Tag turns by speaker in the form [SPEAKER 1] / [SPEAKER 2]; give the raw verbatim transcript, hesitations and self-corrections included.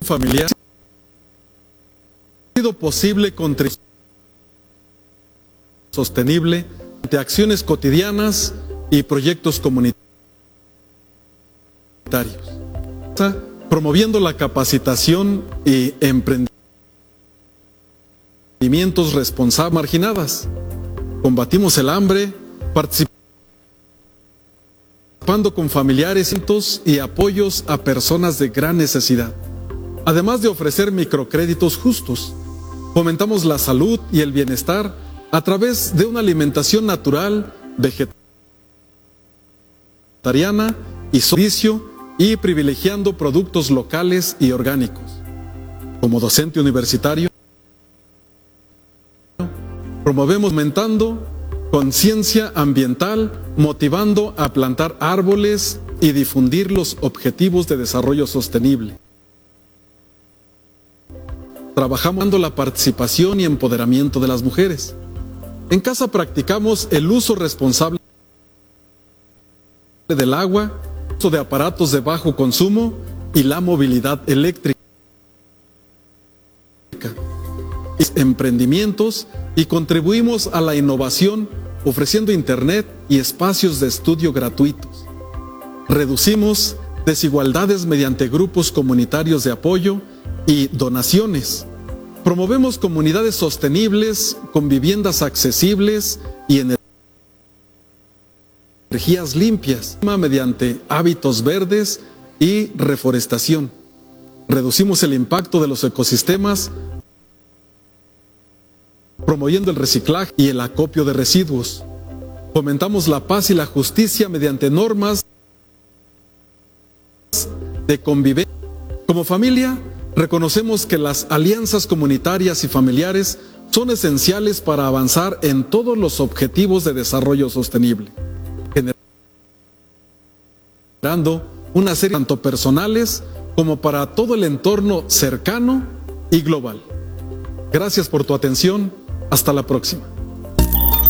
[SPEAKER 1] familiar ha sido posible contribuir sostenible de acciones cotidianas y proyectos comunitarios, promoviendo la capacitación y emprendimientos responsables marginadas. Combatimos el hambre, participando con familiares y apoyos a personas de gran necesidad. Además de ofrecer microcréditos justos, fomentamos la salud y el bienestar a través de una alimentación natural, vegetariana y servicio, y privilegiando productos locales y orgánicos. Como docente universitario, promovemos aumentando conciencia ambiental, motivando a plantar árboles y difundir los objetivos de desarrollo sostenible. Trabajamos en la participación y empoderamiento de las mujeres. En casa practicamos el uso responsable del agua, uso de aparatos de bajo consumo y la movilidad eléctrica. Emprendimientos y contribuimos a la innovación ofreciendo internet y espacios de estudio gratuitos. Reducimos desigualdades mediante grupos comunitarios de apoyo y donaciones. Promovemos comunidades sostenibles con viviendas accesibles y energías limpias mediante hábitos verdes y reforestación. Reducimos el impacto de los ecosistemas promoviendo el reciclaje y el acopio de residuos. Fomentamos la paz y la justicia mediante normas de convivencia. Como familia, reconocemos que las alianzas comunitarias y familiares son esenciales para avanzar en todos los objetivos de desarrollo sostenible, generando una serie tanto personales como para todo el entorno cercano y global. Gracias por tu atención. Hasta la próxima.